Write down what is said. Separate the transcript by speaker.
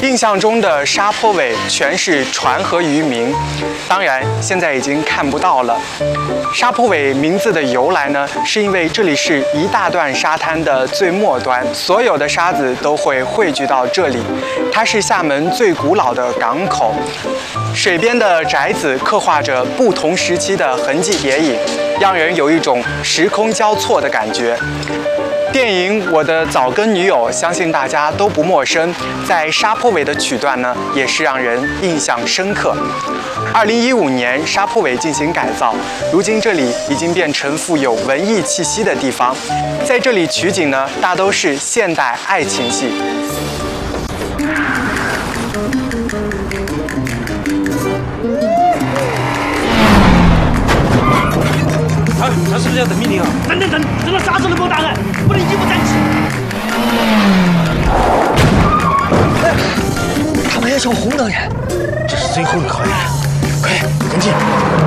Speaker 1: 印象中的沙坡尾全是船和渔民，当然现在已经看不到了。沙坡尾名字的由来呢，是因为这里是一大段沙滩的最末端，所有的沙子都会汇聚到这里。它是厦门最古老的港口，水边的宅子刻画着不同时期的痕迹叠影，让人有一种时空交错的感觉。电影《我的早更女友》，相信大家都不陌生。在沙坡尾的曲段呢，也是让人印象深刻。2015年，沙坡尾进行改造，如今这里已经变成富有文艺气息的地方。在这里取景呢，大都是现代爱情戏。
Speaker 2: 他是不是要等命令啊？等，等到啥时候能给我打来？不能一不站起。
Speaker 3: 他们要向红灯人，这是最后的考验，快跟进！